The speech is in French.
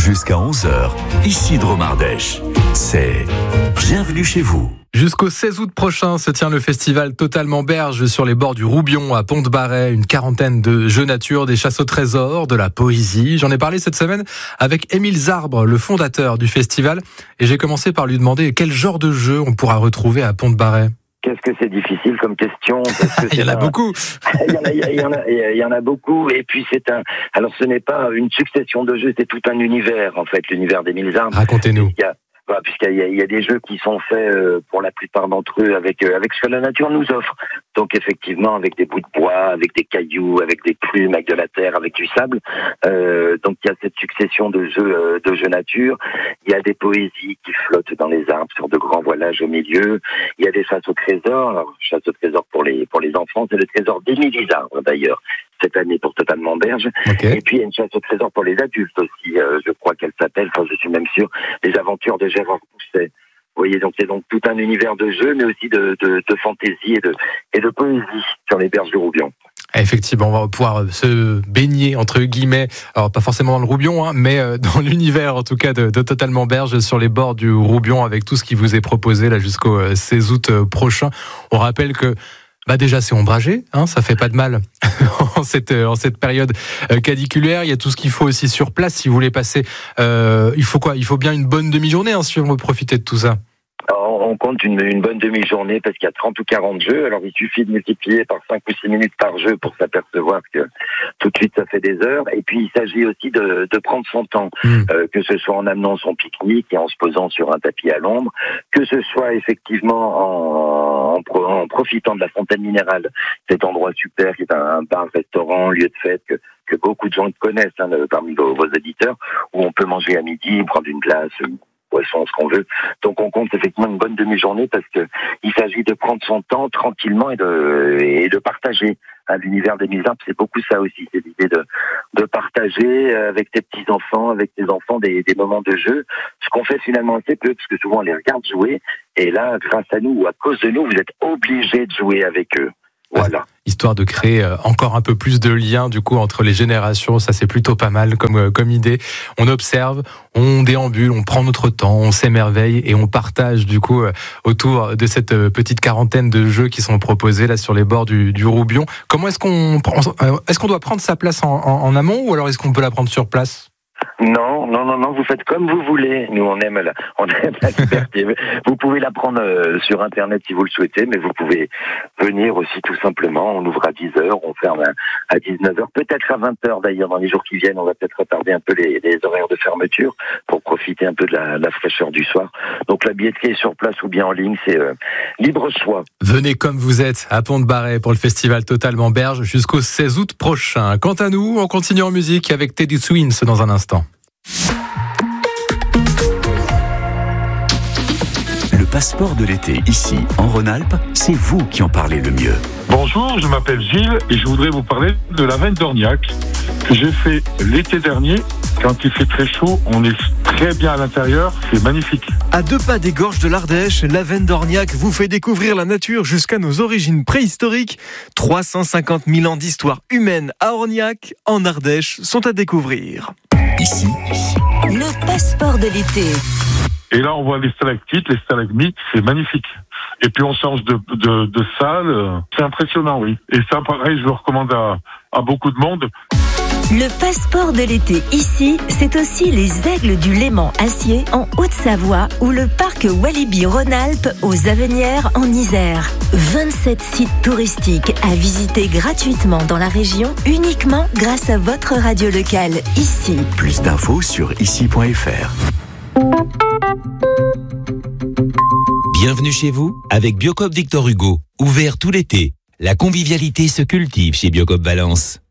Jusqu'à 11h, Isidro Ardèche. C'est Bienvenue chez vous. Jusqu'au 16 août prochain se tient le festival Totalement Berge sur les bords du Roubion à Pont-de-Barret. Une quarantaine de jeux nature, des chasses au trésor, de la poésie. J'en ai parlé cette semaine avec Émile Zarbre, le fondateur du festival. Et j'ai commencé par lui demander quel genre de jeu on pourra retrouver à Pont-de-Barret. Qu'est-ce que c'est difficile comme question parce que Il y en a beaucoup. Il y en a beaucoup. Et puis alors ce n'est pas une succession de jeux, c'est tout un univers en fait, l'univers d'Émile Zarbre. Racontez-nous. Puisqu'il y a des jeux qui sont faits pour la plupart d'entre eux avec ce que la nature nous offre. Donc effectivement avec des bouts de bois, avec des cailloux, avec des plumes, avec de la terre, avec du sable. Donc il y a cette succession de jeux nature. Il y a des poésies qui flottent dans les arbres sur de grands voilages au milieu. Il y a des chasses au trésor. Alors chasse au trésor pour les enfants, c'est le trésor d'Émile Zarbre d'ailleurs cette année pour Totalement Berge. Okay. Et puis il y a une chasse au trésor pour les adultes aussi. Je crois qu'elle s'appelle, je suis même sûr, Les Aventures de Gérard Pousset. Vous voyez, donc c'est donc tout un univers de jeux, mais aussi de fantaisie et de poésie sur les berges du Roubion. Effectivement, on va pouvoir se baigner, entre guillemets, alors pas forcément dans le Roubion, mais dans l'univers en tout cas de Totalement Berge sur les bords du Roubion avec tout ce qui vous est proposé là jusqu'au 16 août prochain. On rappelle que déjà c'est ombragé, ça fait pas de mal en cette période caniculaire. Il y a tout ce qu'il faut aussi sur place. Si vous voulez passer, il faut quoi ? Il faut bien une bonne demi-journée si on veut profiter de tout ça. On compte une bonne demi-journée parce qu'il y a 30 ou 40 jeux. Alors il suffit de multiplier par 5 ou 6 minutes par jeu pour s'apercevoir que tout de suite ça fait des heures. Et puis il s'agit aussi de prendre son temps, que ce soit en amenant son pique-nique et en se posant sur un tapis à l'ombre, que ce soit effectivement en profitant de la fontaine minérale, cet endroit super qui est un bar-restaurant, lieu de fête que beaucoup de gens connaissent parmi vos auditeurs, où on peut manger à midi, prendre une glace, poisson, ce qu'on veut. Donc on compte effectivement une bonne demi-journée parce que il s'agit de prendre son temps tranquillement et de partager. L'univers d'Émile Zarbre, c'est beaucoup ça aussi, c'est l'idée de partager avec tes petits-enfants, avec tes enfants des moments de jeu. Ce qu'on fait finalement assez peu, parce que souvent on les regarde jouer, et là, grâce à nous ou à cause de nous, vous êtes obligés de jouer avec eux. Voilà. Histoire de créer encore un peu plus de liens du coup entre les générations, ça c'est plutôt pas mal comme idée. On observe, on déambule, on prend notre temps, on s'émerveille et on partage du coup autour de cette petite quarantaine de jeux qui sont proposés là sur les bords du Roubion. Comment est-ce qu'on doit prendre sa place en amont ou alors est-ce qu'on peut la prendre sur place ? Non, vous faites comme vous voulez. Nous, on aime la liberté. Vous pouvez la prendre sur Internet si vous le souhaitez, mais vous pouvez venir aussi tout simplement. On ouvre à 10h, on ferme à 19h, peut-être à 20h d'ailleurs dans les jours qui viennent. On va peut-être retarder un peu les horaires de fermeture pour profiter un peu de la fraîcheur du soir. Donc la billetterie est sur place ou bien en ligne, c'est libre choix. Venez comme vous êtes à Pont-de-Barret pour le festival Totalement Berge jusqu'au 16 août prochain. Quant à nous, on continue en musique avec Teddy Swims dans un instant. Le passeport de l'été, ici, en Rhône-Alpes, c'est vous qui en parlez le mieux. Bonjour, je m'appelle Gilles et je voudrais vous parler de la Venne d'Orniac que j'ai fait l'été dernier. Quand il fait très chaud, on est très bien à l'intérieur, c'est magnifique. À 2 pas des gorges de l'Ardèche, la Venne d'Orniac vous fait découvrir la nature jusqu'à nos origines préhistoriques. 350 000 ans d'histoire humaine à Orniac, en Ardèche, sont à découvrir. Ici, le passeport de l'été. Et là, on voit les stalactites, les stalagmites, c'est magnifique. Et puis, on change de salle. C'est impressionnant, oui. Et ça, pareil, je le recommande à beaucoup de monde. Le passeport de l'été ici, c'est aussi les Aigles du Léman Acier en Haute-Savoie ou le parc Walibi Rhône-Alpes aux Avenières en Isère. 27 sites touristiques à visiter gratuitement dans la région uniquement grâce à votre radio locale ici. Plus d'infos sur ici.fr. Bienvenue chez vous avec Biocoop Victor Hugo. Ouvert tout l'été. La convivialité se cultive chez Biocoop Valence.